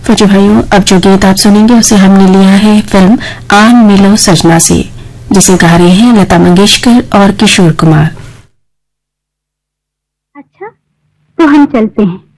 फौजी भाइयों, अब जो गीत आप सुनेंगे उसे हमने लिया है फिल्म आन मिलो सजना से, जिसे गा रहे हैं लता मंगेशकर और किशोर कुमार। अच्छा, तो हम चलते हैं।